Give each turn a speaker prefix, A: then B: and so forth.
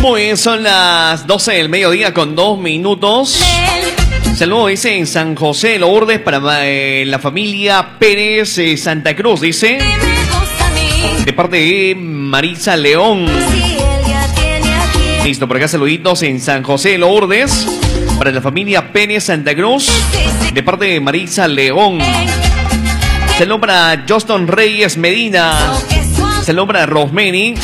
A: Muy bien, son las 12 del mediodía con 2 minutos. Saludos, dice, en San José de Lourdes para la familia Pérez Santa Cruz, dice. De parte de Marisa León. Listo, por acá saluditos en San José de Lourdes para la familia Pérez Santa Cruz. De parte de Marisa León. Saludos para Justin Reyes Medina. Saludos para Rosemary.